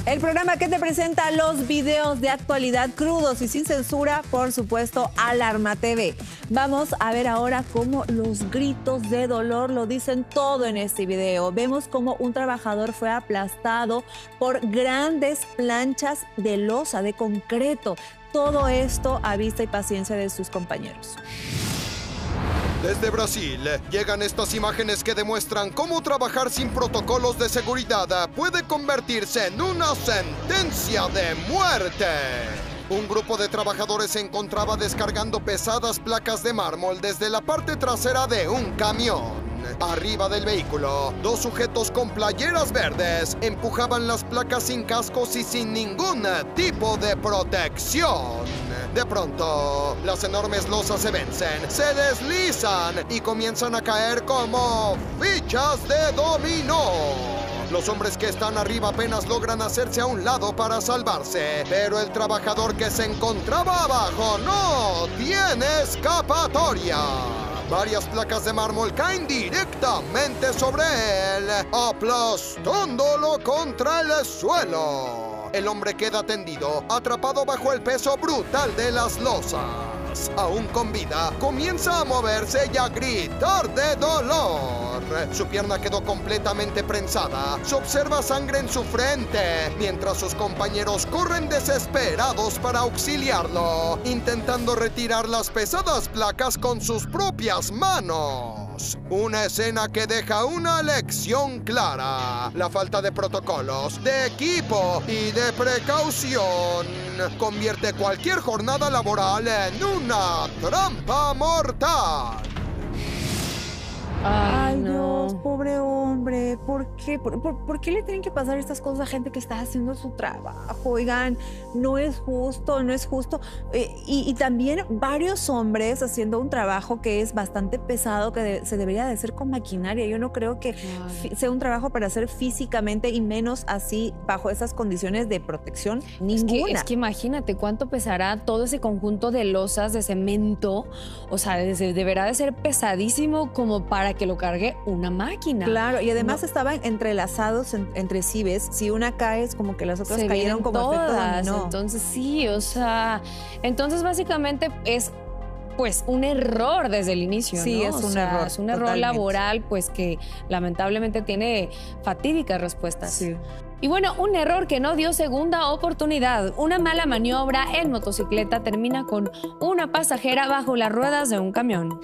El programa que te presenta los videos de actualidad crudos y sin censura, por supuesto, Alarma TV. Vamos a ver ahora cómo los gritos de dolor lo dicen todo en este video. Vemos cómo un trabajador fue aplastado por grandes planchas de losa, de concreto. Todo esto a vista y paciencia de sus compañeros. Desde Brasil llegan estas imágenes que demuestran cómo trabajar sin protocolos de seguridad puede convertirse en una sentencia de muerte. Un grupo de trabajadores se encontraba descargando pesadas placas de mármol desde la parte trasera de un camión. Arriba del vehículo, dos sujetos con playeras verdes empujaban las placas sin cascos y sin ningún tipo de protección. De pronto, las enormes losas se vencen, se deslizan y comienzan a caer como fichas de dominó. Los hombres que están arriba apenas logran hacerse a un lado para salvarse, pero el trabajador que se encontraba abajo no tiene escapatoria. Varias placas de mármol caen directamente sobre él, aplastándolo contra el suelo. El hombre queda tendido, atrapado bajo el peso brutal de las losas. Aún con vida, comienza a moverse y a gritar de dolor. Su pierna quedó completamente prensada. Se observa sangre en su frente, mientras sus compañeros corren desesperados para auxiliarlo, intentando retirar las pesadas placas con sus propias manos. Una escena que deja una lección clara. La falta de protocolos, de equipo y de precaución convierte cualquier jornada laboral en una trampa mortal. Ay, Dios, pobre hombre. ¿Por qué? ¿Por qué le tienen que pasar estas cosas a gente que está haciendo su trabajo? Oigan, no es justo, no es justo. Y también varios hombres haciendo un trabajo que es bastante pesado, que se debería de hacer con maquinaria. Yo no creo que sea un trabajo para hacer físicamente y menos así bajo esas condiciones de protección ninguna. Es que imagínate cuánto pesará todo ese conjunto de losas, de cemento. O sea, deberá de ser pesadísimo como para que lo cargue una máquina. Claro, y además estaban entrelazados entre sí, ¿ves? Si una cae es como que las otras se cayeron como todas. No. Entonces sí, o sea, entonces básicamente es pues un error desde el inicio, sí, ¿no? es un error. Es un error laboral, pues que lamentablemente tiene fatídicas respuestas. Sí. Y bueno, un error que no dio segunda oportunidad. Una mala maniobra en motocicleta termina con una pasajera bajo las ruedas de un camión.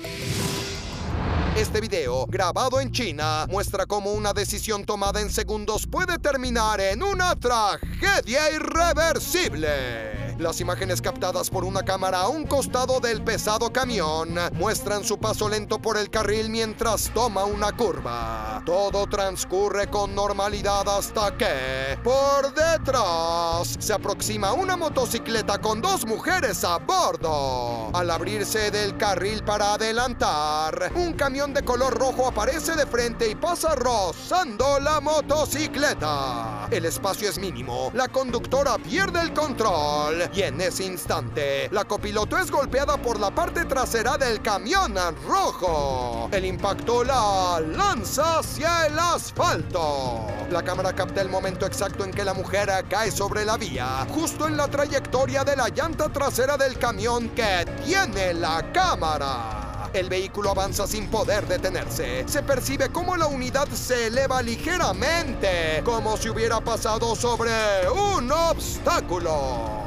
Este video, grabado en China, muestra cómo una decisión tomada en segundos puede terminar en una tragedia irreversible. Las imágenes captadas por una cámara a un costado del pesado camión muestran su paso lento por el carril mientras toma una curva. Todo transcurre con normalidad hasta que, por detrás, se aproxima una motocicleta con dos mujeres a bordo. Al abrirse del carril para adelantar, un camión de color rojo aparece de frente y pasa rozando la motocicleta. El espacio es mínimo, la conductora pierde el control y en ese instante la copiloto es golpeada por la parte trasera del camión rojo. El impacto la lanza hacia el asfalto. La cámara capta el momento exacto en que la mujer cae sobre la vía, justo en la trayectoria de la llanta trasera del camión que tiene la cámara. El vehículo avanza sin poder detenerse. Se percibe cómo la unidad se eleva ligeramente, como si hubiera pasado sobre un obstáculo.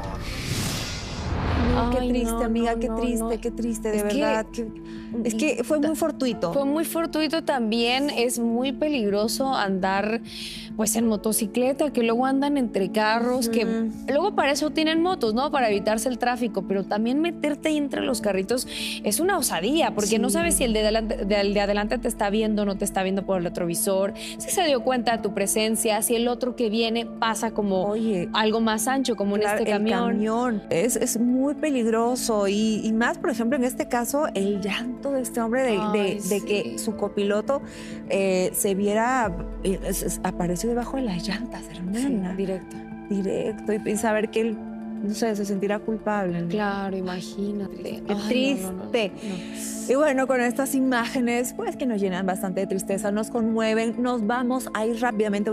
Qué Ay, triste, no, amiga, no, qué no, triste, no. qué triste, de Es verdad. Es que fue muy fortuito. Fue muy fortuito también. Es muy peligroso andar pues en motocicleta, que luego andan entre carros, que luego para eso tienen motos, ¿no? Para evitarse el tráfico, pero también meterte ahí entre los carritos es una osadía, porque no sabes si el de adelante te está viendo, no te está viendo por el retrovisor, si se dio cuenta de tu presencia, si el otro que viene pasa como algo más ancho, como claro, en este camión. El camión es muy peligroso y más, por ejemplo, en este caso, el llanto de este hombre de que su copiloto se viera, apareció debajo de las llantas, hermana. Sí, directo. Directo, y saber que él, no sé, se sentirá culpable, ¿no? Claro, imagínate. Qué triste. No. Y bueno, con estas imágenes, pues que nos llenan bastante de tristeza, nos conmueven, nos vamos a ir rápidamente